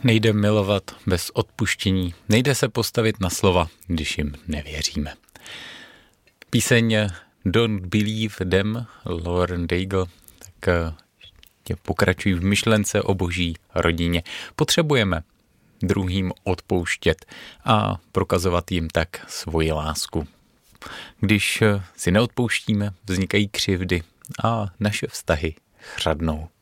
Nejde milovat bez odpuštění, nejde se postavit na slova, když jim nevěříme. Píseň Don't Believe Them, Lauren Daigle, tak pokračují v myšlence o boží rodině. Potřebujeme druhým odpouštět a prokazovat jim tak svoji lásku. Když si neodpouštíme, vznikají křivdy a naše vztahy chřadnou.